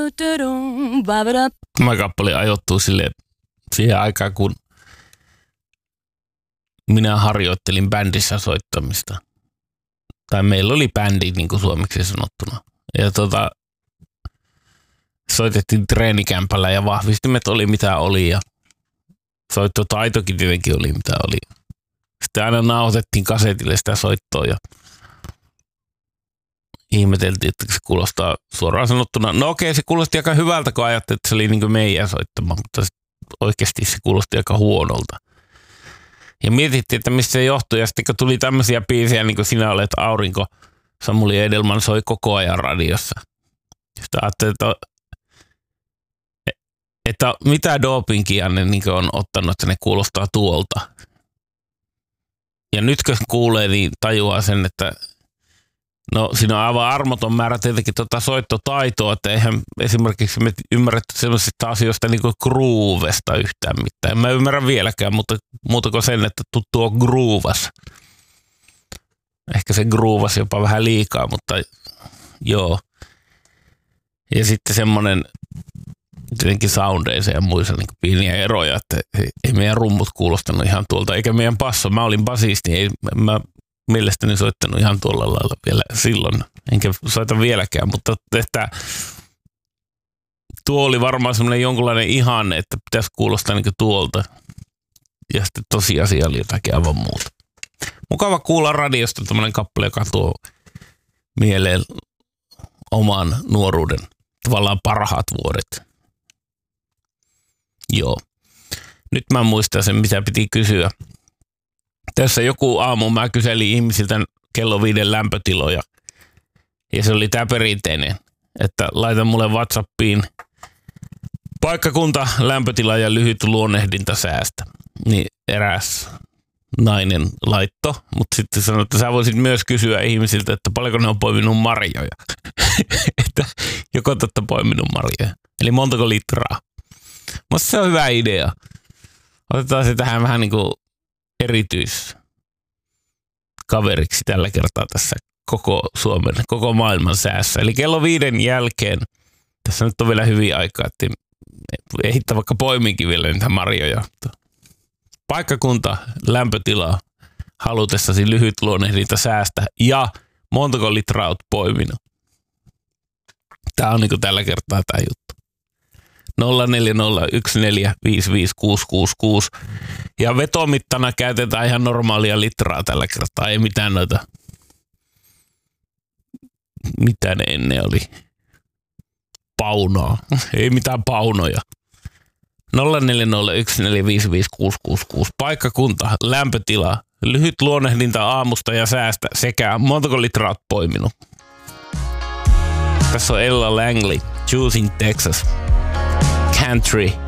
Tämä kappale ajoittuu siihen aikaan, kun minä harjoittelin bändissä soittamista. Tai meillä oli bändi, niin kuin suomeksi sanottuna. Ja soitettiin treenikämpällä ja vahvistimet oli mitä oli ja soittotaitokin tietenkin oli mitä oli. Sitten aina nauhoitettiin kasetille sitä soittoa ja ihmeteltiin, että se kuulostaa suoraan sanottuna. No okei, se kuulosti aika hyvältä, kun ajattelin, että se oli niin kuin meidän soittama, mutta oikeasti se kuulosti aika huonolta. Ja mietittiin, että mistä se johtui. Ja sitten kun tuli tämmöisiä biisejä, niin kuin Sinä olet aurinko, Samuli Edelman soi koko ajan radiossa. Sitten ajattelin, että mitä dopingia ne niin on ottanut, että ne kuulostaa tuolta. Ja nyt kun kuulee, niin tajuaa sen, että no siinä on aivan armoton määrä tietenkin soittotaitoa, että eihän esimerkiksi me ymmärretty sellaisista asioista niin kuin groovesta yhtään mitään. En mä ymmärrä vieläkään, mutta muuta kuin sen, että tuo groovas. Ehkä se groovas jopa vähän liikaa, mutta joo. Ja sitten semmoinen tietenkin soundeissa ja muissa niin pieniä eroja, että ei meidän rummut kuulostanut ihan tuolta, eikä meidän basso. Mä olin basisti, ei mä mielestäni soittanut ihan tuolla lailla vielä silloin, enkä soita vieläkään, mutta että tuo oli varmaan semmoinen jonkunlainen ihanne, että pitäisi kuulostaa niin kuin tuolta. Ja sitten tosiasia oli jotakin aivan muuta. Mukava kuulla radiosta tämmöinen kappale, joka tuo mieleen oman nuoruuden tavallaan parhaat vuodet. Joo. Nyt mä muistan sen, mitä piti kysyä. Tässä joku aamu mä kyselin ihmisiltä kello 5 lämpötiloja. Ja se oli tää perinteinen, että laita mulle WhatsAppiin paikkakunta, lämpötila ja lyhyt luonnehdinta säästä. Niin eräs nainen laitto, mutta sitten sanoi, että sä voisit myös kysyä ihmisiltä, että paljonko ne on poiminut marjoja. Että joko te olette poiminut marjoja. Eli montako litraa. Mutta se on hyvä idea. Otetaan se tähän vähän niin kuin erityiskaveriksi tällä kertaa tässä koko Suomen, koko maailman säässä. Eli kello 5 jälkeen, tässä nyt on vielä hyvin aikaa, että ei hittaa vaikka poiminkin vielä niitä marjoja. Paikkakunta, lämpötila, halutessasi lyhyt luonnehdinta säästä ja montako litraa olet poiminut. Tämä on niin kuin tällä kertaa tämä juttu. 0401455666 ja vetomittana käytetään ihan normaalia litraa tällä kertaa. Ei mitään noita, mitä ne ennen oli, paunaa. Ei mitään paunoja. 0401455666 paikkakunta, lämpötila, lyhyt luonnehdinta aamusta ja säästä sekä montako litraa olet poiminut. Tässä on Ella Langley, Choosing Texas. Country